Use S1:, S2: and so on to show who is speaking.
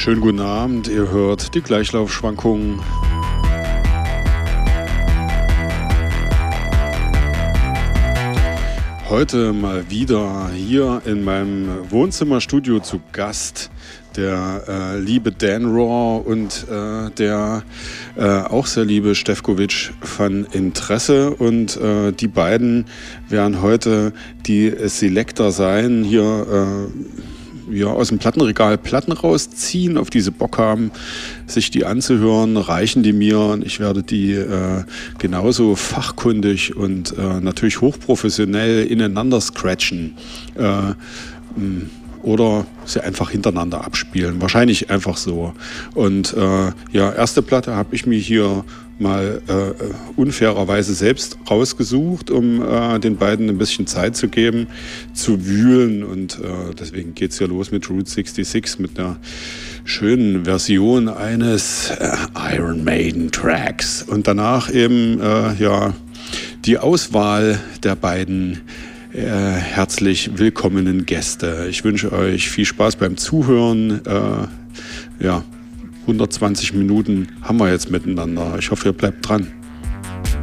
S1: Schönen guten Abend, ihr hört die Gleichlaufschwankungen. Heute mal wieder hier in meinem Wohnzimmerstudio zu Gast der liebe Dan Raw und der auch sehr liebe Stefkovic von Interesse. Und die beiden werden heute die Selector sein, hier aus dem Plattenregal Platten rausziehen, auf die sie Bock haben, sich die anzuhören, reichen die mir und ich werde die genauso fachkundig und natürlich hochprofessionell ineinander scratchen oder sie einfach hintereinander abspielen. Wahrscheinlich einfach so. Und erste Platte habe ich mir hier mal unfairerweise selbst rausgesucht, um den beiden ein bisschen Zeit zu geben, zu wühlen. Und deswegen geht es hier los mit Route 66, mit einer schönen Version eines Iron Maiden Tracks. Und danach eben die Auswahl der beiden herzlich willkommenen Gäste. Ich wünsche euch viel Spaß beim Zuhören. 120 Minuten haben wir jetzt miteinander. Ich hoffe, ihr bleibt dran.